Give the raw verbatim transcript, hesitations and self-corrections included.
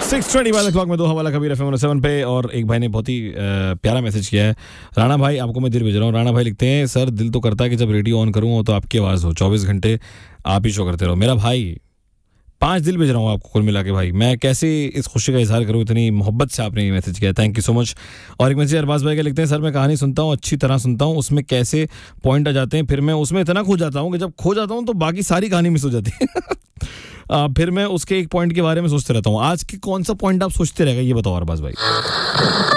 Six twenty वाले clock में दो हवाला कबीर एफएम सेवन पे। और एक भाई ने बहुत ही प्यारा मैसेज किया है। राणा भाई, आपको मैं दिल भेज रहा हूँ। राणा भाई लिखते हैं, सर दिल तो करता है कि जब रेडियो ऑन करूँ तो आपकी आवाज़ हो, चौबीस घंटे आप ही शो करते रहो। मेरा भाई, पांच दिल भेज रहा हूँ आपको कुल मिला के भाई। मैं कैसे इस खुशी का इजहार करूँ, इतनी मोहब्बत से आपने ये मैसेज किया, थैंक यू सो मच। और एक मैसेज अरबाज भाई का लिखते हैं, सर मैं कहानी सुनता हूँ, अच्छी तरह सुनता हूँ, उसमें कैसे पॉइंट आ जाते हैं, फिर मैं उसमें इतना खो जाता हूँ कि जब खो जाता हूँ तो बाकी सारी कहानी मिस हो जाती है। आ, फिर मैं उसके एक पॉइंट के बारे में सोचते रहता हूँ। आज के कौन सा पॉइंट आप सोचते रह गए, ये बताओ अरबाज भाई।